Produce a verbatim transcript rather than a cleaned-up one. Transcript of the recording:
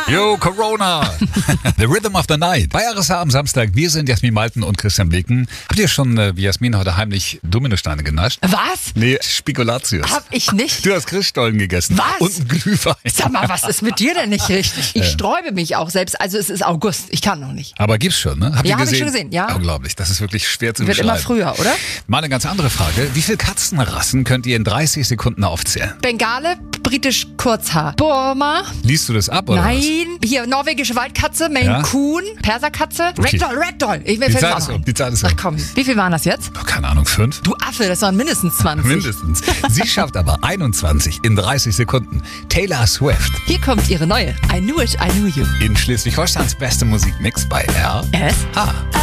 Yo, Corona! The Rhythm of the Night. Bei R S A am Samstag. Wir sind Jasmin Malten und Christian Blecken. Habt ihr schon, äh, wie Jasmin, heute heimlich Dominosteine genascht? Was? Nee, Spekulatius. Hab ich nicht. Du hast Christstollen gegessen. Was? Und einen Glühwein. Sag mal, was ist mit dir denn nicht richtig? Ich sträube mich auch selbst. Also es ist August. Ich kann noch nicht. Aber gibt's schon, ne? Habt Ja, ihr hab ich gesehen? schon gesehen, ja. Unglaublich. Das ist wirklich schwer zu Wird beschreiben. immer früher, oder? Mal eine ganz andere Frage. Wie viele Katzenrassen könnt ihr in dreißig Sekunden aufzählen? Bengale, britisch Kurzhaar. Burma. Liest du das ab, oder Nein. was? Hier norwegische Waldkatze, Maine Ja? Coon, Perserkatze. Okay. Ragdoll, Ragdoll. Ich will Die fällt Zeit mir ist auch um. ein. Die Zeit ist Ach um. komm, wie viel waren das jetzt? Oh, keine Ahnung, fünf? Du Affe, das waren mindestens zwanzig. Mindestens. Sie schafft aber einundzwanzig in dreißig Sekunden. Taylor Swift Hier kommt ihre neue I Knew It, I Knew You. in Schleswig-Holsteins beste Musikmix bei R S A.